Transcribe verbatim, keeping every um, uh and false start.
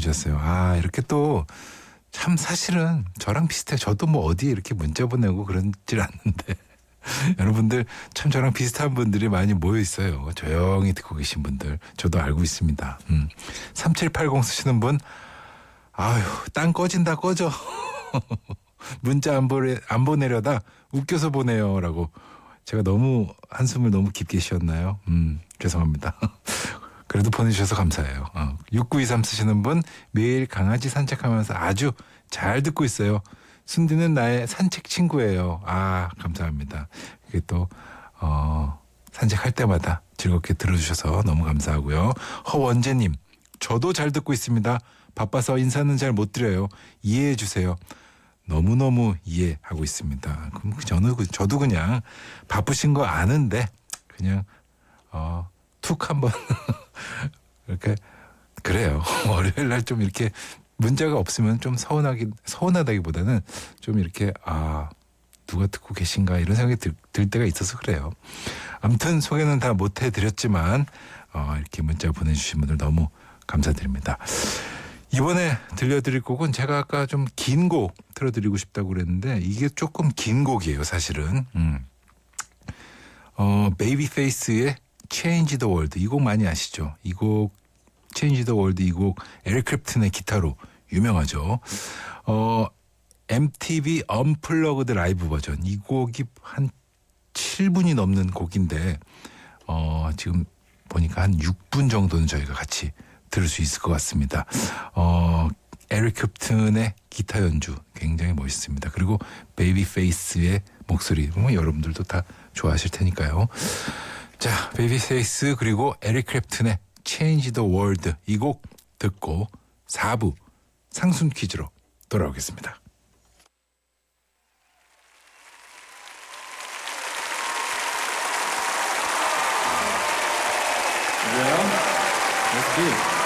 보내주셨어요. 아, 이렇게 또 참 사실은 저랑 비슷해. 저도 뭐 어디에 이렇게 문자 보내고 그런질 않는데 여러분들 참 저랑 비슷한 분들이 많이 모여 있어요. 조용히 듣고 계신 분들 저도 알고 있습니다. 음. 삼칠팔공 쓰시는 분, 아유, 땅 꺼진다 꺼져. 문자 안, 보내, 안 보내려다 웃겨서 보내요라고. 제가 너무 한숨을 너무 깊게 쉬었나요? 음, 죄송합니다. 그래도 보내주셔서 감사해요. 어. 육구이삼 쓰시는 분, 매일 강아지 산책하면서 아주 잘 듣고 있어요. 순디는 나의 산책 친구예요. 아, 감사합니다. 이게 또 어, 산책할 때마다 즐겁게 들어주셔서 너무 감사하고요. 허원재님, 저도 잘 듣고 있습니다. 바빠서 인사는 잘 못 드려요. 이해해 주세요. 너무너무 이해하고 있습니다. 그럼 저는, 저도 그냥 바쁘신 거 아는데 그냥 어, 툭 한번 이렇게 그래요. 월요일 날 좀 이렇게 문자가 없으면 좀 서운하긴 서운하다기보다는 좀 이렇게 아 누가 듣고 계신가 이런 생각이 들, 들 때가 있어서 그래요. 아무튼 소개는 다 못 해드렸지만 어, 이렇게 문자 보내주신 분들 너무 감사드립니다. 이번에 들려드릴 곡은 제가 아까 좀 긴 곡 틀어드리고 싶다고 그랬는데 이게 조금 긴 곡이에요, 사실은. 음. 어, 베이비페이스의 Change the World, 이 곡 많이 아시죠? 이 곡 Change the World, 이 곡 에릭 클랩튼의 기타로 유명하죠. 어, 엠티비 언플러그드 라이브 버전, 이 곡이 한 칠 분이 넘는 곡인데 어, 지금 보니까 한 육 분 정도는 저희가 같이 들을 수 있을 것 같습니다. 어, 에릭 클랩튼의 기타 연주 굉장히 멋있습니다. 그리고 베이비페이스의 목소리, 뭐 여러분들도 다 좋아하실 테니까요. 자, 베이비페이스 그리고 에릭 클랩튼의 Change the World, 이 곡 듣고 사 부 상순 퀴즈로 돌아오겠습니다. Well, let's do it.